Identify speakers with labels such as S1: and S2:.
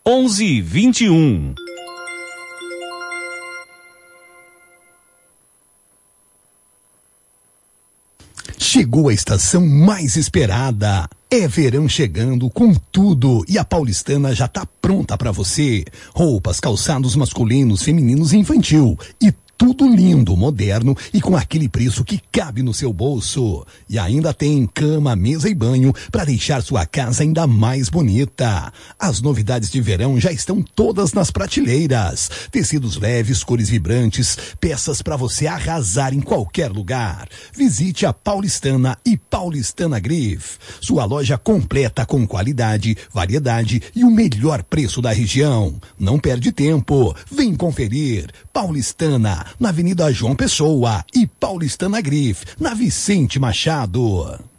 S1: 11:21.
S2: Chegou a estação mais esperada. É verão chegando com tudo e a Paulistana já tá pronta para você. Roupas, calçados masculinos, femininos e infantil. E tudo lindo, moderno e com aquele preço que cabe no seu bolso. E ainda tem cama, mesa e banho para deixar sua casa ainda mais bonita. As novidades de verão já estão todas nas prateleiras. Tecidos leves, cores vibrantes, peças para você arrasar em qualquer lugar. Visite a Paulistana e Paulistana Grif. Sua loja completa com qualidade, variedade e o melhor preço da região. Não perde tempo. Vem conferir. Paulistana, na Avenida João Pessoa, e Paulistana Grif, na Vicente Machado.